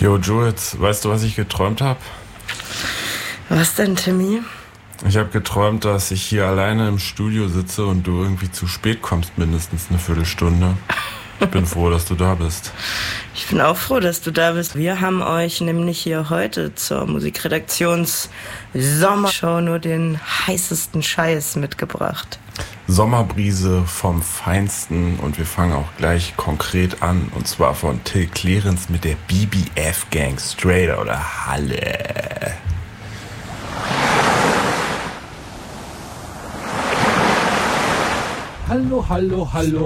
Jo, Jules, weißt du, was ich geträumt habe? Was denn, Timmy? Ich habe geträumt, dass ich hier alleine im Studio sitze und du irgendwie zu spät kommst, mindestens eine Viertelstunde. Ich bin froh, dass du da bist. Ich bin auch froh, dass du da bist. Wir haben euch nämlich hier heute zur Musikredaktions-Sommershow nur den heißesten Scheiß mitgebracht. Sommerbrise vom Feinsten und wir fangen auch gleich konkret an. Und zwar von Till Clearance mit der BBF Gang, Straight oder Halle. Hallo, hallo, hallo.